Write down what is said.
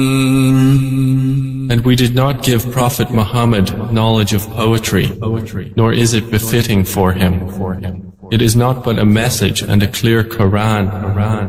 And we did not give Prophet Muhammad knowledge of poetry, nor is it befitting for him. It is not but a message and a clear Quran.